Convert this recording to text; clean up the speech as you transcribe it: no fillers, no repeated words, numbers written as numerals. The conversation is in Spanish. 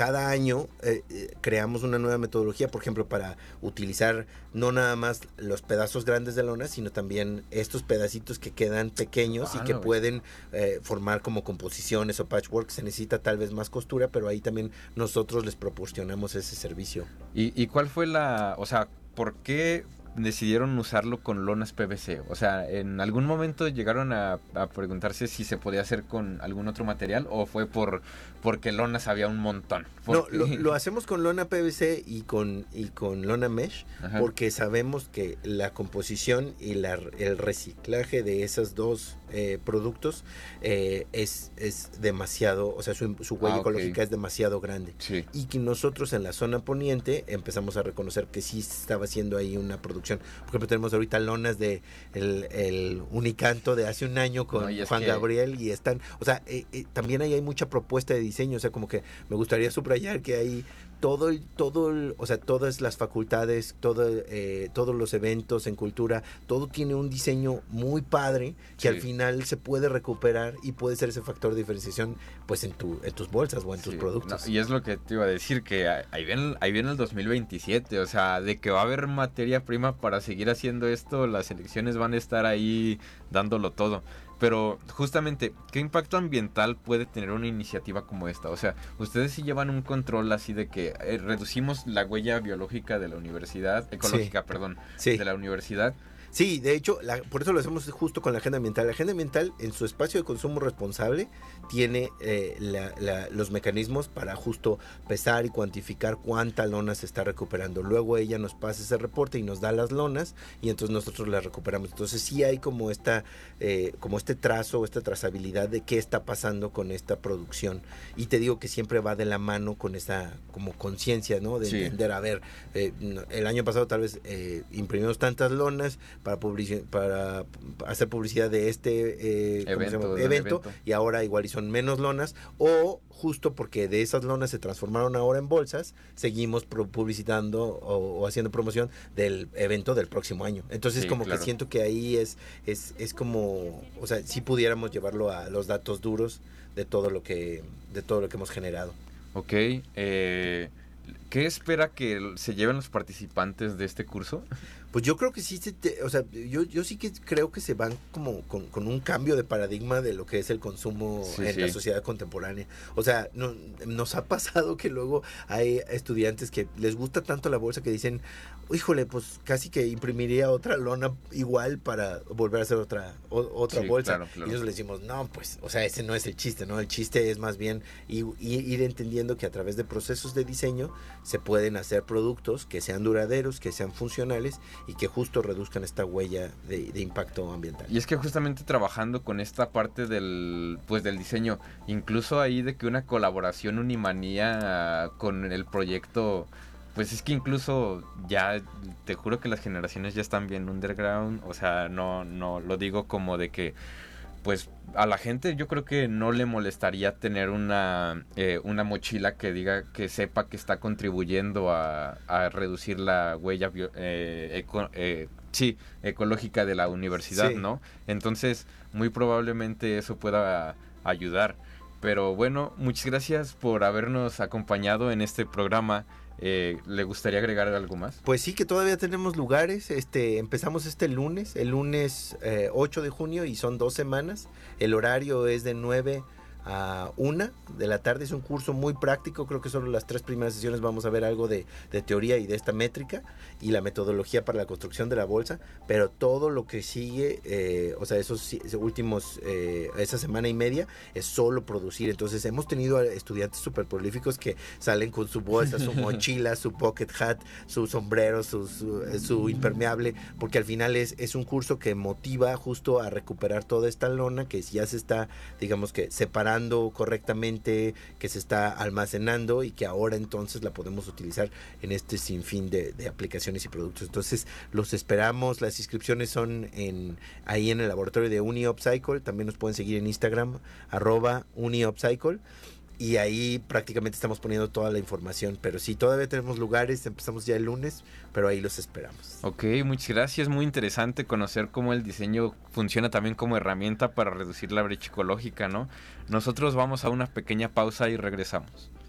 cada año creamos una nueva metodología, por ejemplo, para utilizar no nada más los pedazos grandes de lona, sino también estos pedacitos que quedan pequeños y que pueden formar como composiciones o patchwork. Se necesita tal vez más costura, pero ahí también nosotros les proporcionamos ese servicio. ¿Y cuál fue o sea, por qué decidieron usarlo con lonas PVC? O sea, ¿en algún momento llegaron a preguntarse si se podía hacer con algún otro material o fue porque lonas había un montón? No, lo hacemos con lona PVC y con lona mesh. Ajá. Porque sabemos que la composición y el reciclaje de esos dos productos es demasiado, o sea, su huella ecológica es demasiado grande. Sí. Y que nosotros en la zona poniente empezamos a reconocer que sí estaba haciendo ahí una producción. Por ejemplo, tenemos ahorita lonas de el Unicanto de hace un año con Juan Gabriel y están, o sea, también ahí hay mucha propuesta de diseño, o sea, como que me gustaría subrayar que hay o sea, todas las facultades, todos los eventos en cultura, todo tiene un diseño muy padre que al final se puede recuperar y puede ser ese factor de diferenciación pues en tus bolsas o en tus productos. No, y es lo que te iba a decir, que ahí viene el 2027, o sea, de que va a haber materia prima para seguir haciendo esto, las elecciones van a estar ahí dándolo todo. Pero justamente, ¿qué impacto ambiental puede tener una iniciativa como esta? O sea, ustedes sí llevan un control así de que reducimos la huella biológica de la universidad, ecológica, perdón, de la universidad. Sí, de hecho, por eso lo hacemos justo con la agenda ambiental. La agenda ambiental, en su espacio de consumo responsable, tiene los mecanismos para justo pesar y cuantificar cuánta lona se está recuperando. Luego ella nos pasa ese reporte y nos da las lonas y entonces nosotros las recuperamos. Entonces sí hay como este trazo, esta trazabilidad de qué está pasando con esta producción. Y te digo que siempre va de la mano con esa como conciencia, ¿no? De entender, a ver, el año pasado tal vez imprimimos tantas lonas para hacer publicidad de este evento y ahora igual y son menos lonas, o justo porque de esas lonas se transformaron ahora en bolsas, seguimos publicitando o haciendo promoción del evento del próximo año. Entonces que siento que ahí es como, o sea, si pudiéramos llevarlo a los datos duros de todo lo que hemos generado. Ok, ¿qué espera que se lleven los participantes de este curso? Pues yo creo que sí, o sea, yo sí que creo que se van como con un cambio de paradigma de lo que es el consumo en la sociedad contemporánea. O sea, nos ha pasado que luego hay estudiantes que les gusta tanto la bolsa que dicen, híjole, pues casi que imprimiría otra lona igual para volver a hacer otra bolsa. Claro. Y nosotros les decimos, no, pues, o sea, ese no es el chiste, ¿no? El chiste es más bien ir entendiendo que a través de procesos de diseño se pueden hacer productos que sean duraderos, que sean funcionales y que justo reduzcan esta huella de impacto ambiental. Y es que justamente trabajando con esta parte del diseño, incluso ahí de que una colaboración Unimanía con el proyecto, pues es que incluso ya te juro que las generaciones ya están bien underground, o sea, no lo digo como de que pues a la gente yo creo que no le molestaría tener una mochila que diga, que sepa que está contribuyendo a reducir la huella ecológica de la universidad, ¿no? Entonces, muy probablemente eso pueda ayudar. Pero bueno, muchas gracias por habernos acompañado en este programa. ¿Le gustaría agregar algo más? Pues sí, que todavía tenemos lugares. Empezamos el lunes 8 de junio y son 2 semanas. El horario es de 9 a 1 de la tarde. Es un curso muy práctico. Creo que solo las 3 primeras sesiones vamos a ver algo de teoría y de esta métrica y la metodología para la construcción de la bolsa, pero todo lo que sigue, o sea, esos últimos, esa semana y media es solo producir. Entonces hemos tenido estudiantes súper prolíficos que salen con su bolsa, su mochila, su pocket hat, su sombrero, su impermeable, porque al final es un curso que motiva justo a recuperar toda esta lona que ya se está, digamos que separando correctamente, que se está almacenando y que ahora entonces la podemos utilizar en este sinfín de aplicaciones y productos. Entonces los esperamos. Las inscripciones son ahí en el laboratorio de UniUpcycle. También nos pueden seguir en Instagram @UniUpcycle y ahí prácticamente estamos poniendo toda la información. Pero sí, todavía tenemos lugares. Empezamos ya el lunes, pero ahí los esperamos. Ok, muchas gracias. Muy interesante conocer cómo el diseño funciona también como herramienta para reducir la brecha ecológica, ¿no? Nosotros vamos a una pequeña pausa y regresamos.